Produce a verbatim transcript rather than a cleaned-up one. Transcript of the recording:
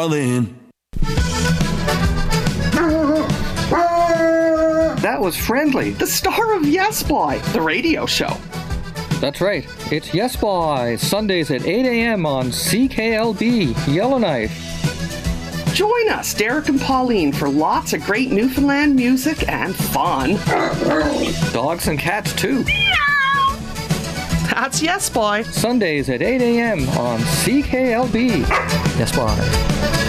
Then. That was Friendly, the star of Yes Boy, the radio show. That's right. It's Yes Boy, Sundays at eight a.m. on C K L B, Yellowknife. Join us, Derek and Pauline, for lots of great Newfoundland music and fun. Dogs and cats, too. That's Yes Boy. Sundays at eight a.m. on C K L B. Yes Boy.